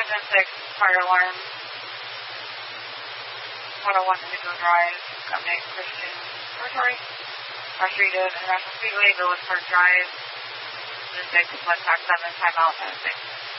Engine 6, fire alarm. 101 Indigo Drive, Company Christian Territory. Frustrated, International Speedway, Village Park Drive. Engine 6, left back 7, timeout, and 6.